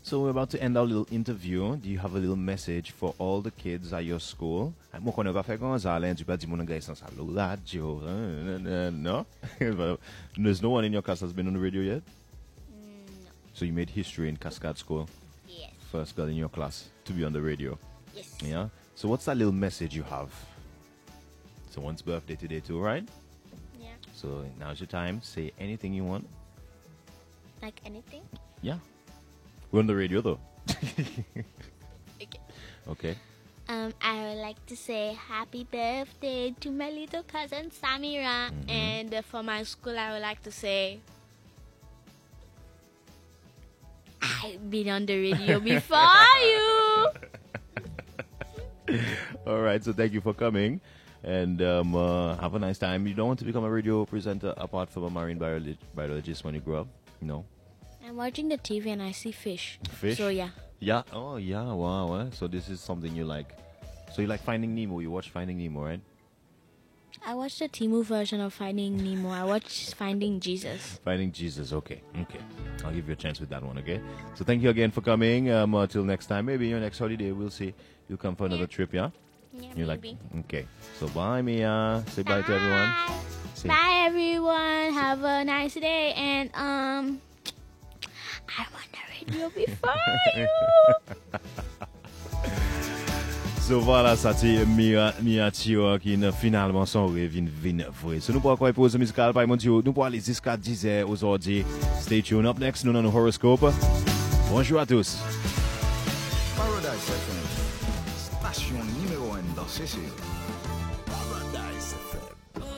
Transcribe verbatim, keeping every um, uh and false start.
So we're about to end our little interview. Do you have a little message for all the kids at your school? Mo konen va fè Gonzales, tu pas di mon gars sans sa radio. No? There's no one in your class that's been on the radio yet? Mm, no. So you made history in Cascade School? Yes. First girl in your class to be on the radio? Yes. Yeah? So what's that little message you have? Someone's birthday today too, right? Yeah. So now's your time. Say anything you want. Like anything? Yeah. We're on the radio though. Okay. Okay. Um, I would like to say happy birthday to my little cousin Samira, Mhm. and uh, for my school, I would like to say I've been on the radio before you. All right. So thank you for coming. And um, uh, have a nice time. You don't want to become a radio presenter apart from a marine biolog- biologist when you grow up? No? I'm watching the T V and I see fish. Fish? So yeah. Yeah. Oh, yeah. Wow. Eh? So this is something you like. So you like Finding Nemo. You watch Finding Nemo, right? I watched the Timu version of Finding Nemo. I watched Finding Jesus. Finding Jesus. Okay. Okay. I'll give you a chance with that one, okay? So thank you again for coming. Um, until next time. Maybe your next holiday, we'll see. You'll come for another Yeah. trip, yeah? Yeah, You're maybe. like, okay. So bye, Mia. Say bye, to everyone. Say- Bye, everyone. Have a nice day. And, um, I'm on the radio before you. So voilà, ça c'est Mia Mia Tio qui n'a finalement son revin vin vrai. So nous pour quoi pause musicale par mon Dieu, nous pour aller jusqu'à dix heures aujourd'hui. Stay tuned. Up next, nous dans le horoscope. Bonjour à tous. Paradise F M, station numéro un dans C C.